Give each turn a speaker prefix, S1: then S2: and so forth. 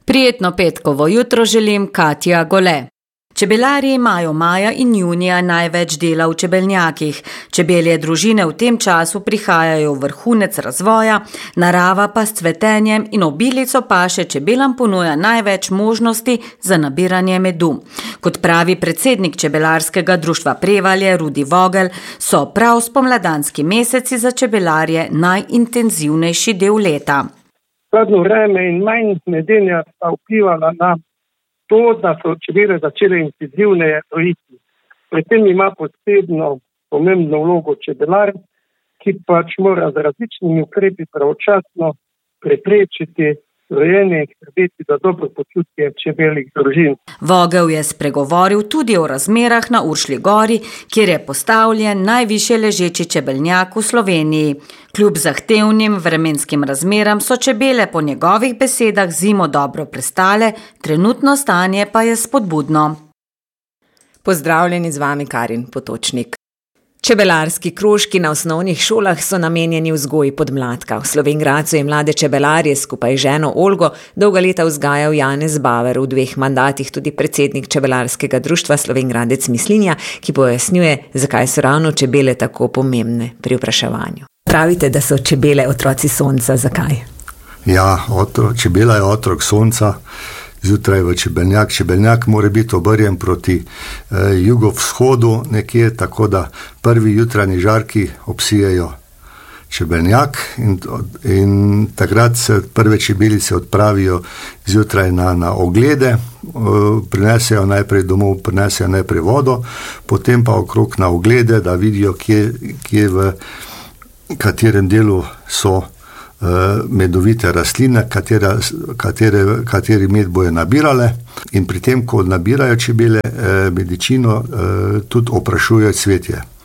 S1: Prijetno petkovo jutro želim, Katja Gole. Čebelarji imajo maja in junija največ dela v čebelnjakih. Čebelje družine v tem času prihajajo v vrhunec razvoja, narava pa s cvetenjem in obilico paše čebelam ponuja največ možnosti za nabiranje medu. Kot pravi predsednik Čebelarskega društva Prevalje Rudi Vogel, so prav spomladanski meseci za čebelarje najintenzivnejši del leta.
S2: Hladno vreme in manj medenja sta vplivala na to, da so čebele začele intenzivneje rojiti. Pri tem ima posebno pomembno vlogo čebelar, ki pač mora z različnimi ukrepi pravočasno preprečiti rojenje in skrbeti za dobro počutje čebeljih družin.
S1: Vogel je spregovoril tudi o razmerah na Uršlji gori, kjer je postavljen najvišje ležeči čebeljnjak v Sloveniji. Kljub zahtevnim vremenskim razmeram so čebele po njegovih besedah zimo dobro prestale, trenutno stanje pa je spodbudno.
S3: Pozdravljeni, z vami Karin Potočnik. Čebelarski krožki na osnovnih šolah so namenjeni vzgoji podmladka. V Slovenj Gradcu je mlade čebelarje skupaj z ženo Olgo dolga leta vzgajal Janez Baver, v 2 mandatih tudi predsednik Čebelarskega društva Slovenj Gradec Mislinja, ki pojasnjuje, zakaj so ravno čebele tako pomembne pri opraševanju. Pravite, da so čebele otroci sonca, zakaj?
S4: Ja, čebela je otrok sonca. Zjutraj v čebelnjak. Čebelnjak mora biti obrjen proti jugovzhodu nekje, tako da prvi jutranji žarki obsijejo čebelnjak in takrat se prve čebelice odpravijo zjutraj na oglede, prinesejo najprej vodo, potem pa okrog na oglede, da vidijo, kje v katerem delu so medovite rastline, kateri med bojo nabirale, in pri tem, ko nabirajo čebele medičino, tudi oprašujejo cvetje.